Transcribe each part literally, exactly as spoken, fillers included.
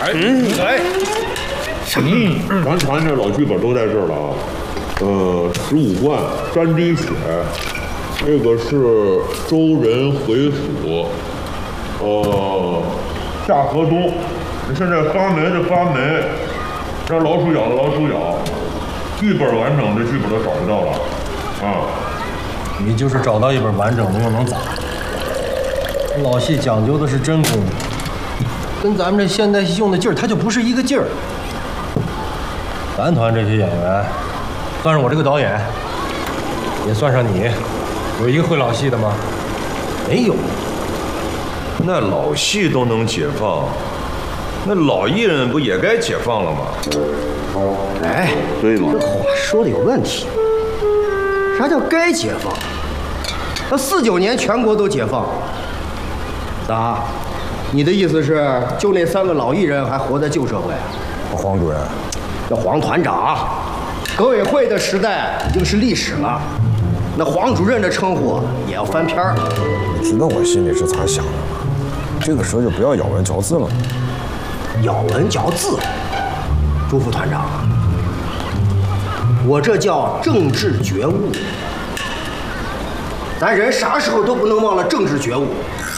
哎，哎，嗯，咱团这老剧本都在这儿了啊。呃，十五贯沾滴血，这个是周人回蜀，呃，夏河东。现在发霉的发霉，让老鼠咬的老鼠咬。剧本完整的剧本都找不到了，啊。 你就是找到一本完整的又能咋？老戏讲究的是真功夫，跟咱们这现代戏用的劲儿，它就不是一个劲儿。咱团这些演员，算上我这个导演，也算上你，有一个会老戏的吗？没有。 那老戏都能解放，那老艺人不也该解放了吗？ 哎，对吗？这话说的有问题。啥叫该解放？那四九年全国都解放，咋？你的意思是，就那三个老艺人还活在旧社会？ 黄主任， 那黄团长，革委会的时代已经是历史了，那黄主任的称呼也要翻篇儿。 你知道我心里是咋想的吗？这个时候就不要咬文嚼字了。 咬文嚼字，朱副团长，我这叫政治觉悟。咱人啥时候都不能忘了政治觉悟。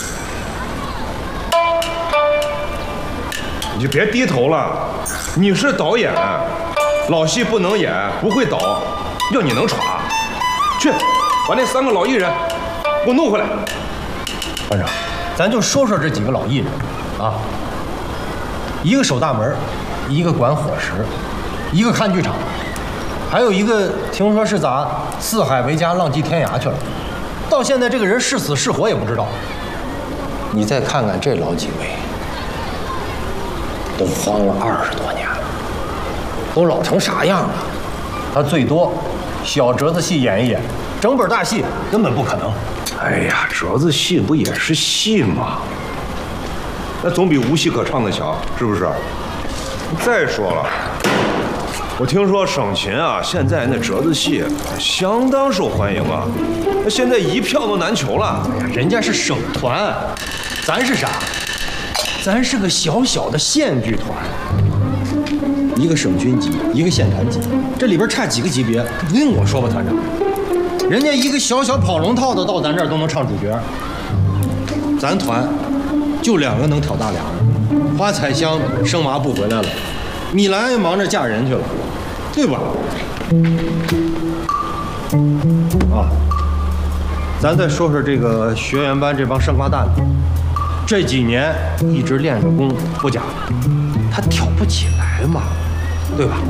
你就别低头了，你是导演，老戏不能演，不会导，要你能耍，去把那三个老艺人给我弄回来。 团长，咱就说说这几个老艺人啊，一个守大门，一个管伙食，一个看剧场，还有一个听说是咋四海为家，浪迹天涯去了。到现在这个人是死是活也不知道。你再看看这老几位，都荒了二十多年了，都老成啥样了？他最多小折子戏演一演，整本大戏根本不可能。 哎呀，折子戏不也是戏吗？那总比无戏可唱的强，是不是？再说了，我听说省琴啊，现在那折子戏相当受欢迎啊，那现在一票都难求了。 哎呀，人家是省团，咱是啥？咱是个小小的县剧团，一个省军级，一个县团级，这里边差几个级别，不用我说吧，团长。人家一个小小跑龙套的到咱这儿都能唱主角，咱团就两个能挑大梁的，花彩香生娃不回来了，米兰也忙着嫁人去了，对吧？啊，咱再说说这个学员班这帮生瓜蛋子，这几年一直练着功不假，他挑不起来嘛，对吧？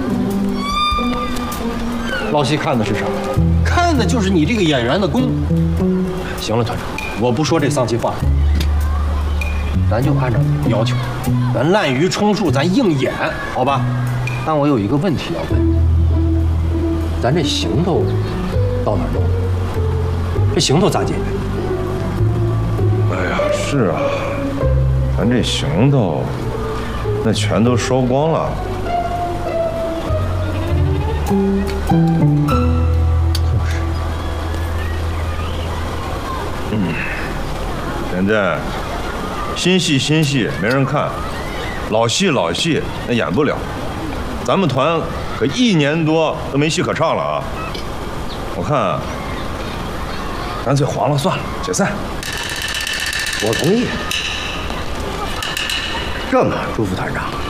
老戏看的是啥？看的就是你这个演员的功。行了，团长，我不说这丧气话，咱就按照你的要求，咱滥竽充数，咱硬演，好吧？但我有一个问题要问你，咱这行头到哪儿弄？这行头咋解决？ 哎呀，是啊，咱这行头那全都烧光了。嗯，现在新戏新戏没人看，老戏老戏那演不了。咱们团可一年多都没戏可唱了啊！我看干脆黄了算了，解散。 我同意。这么，朱副团长。